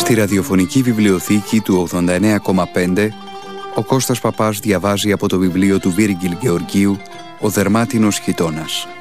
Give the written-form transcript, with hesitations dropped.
Στη ραδιοφωνική βιβλιοθήκη του 89,5, ο Κώστας Παπάς διαβάζει από το βιβλίο του Βίριγγιλ Γεωργίου «Ο δερμάτινος χιτώνας».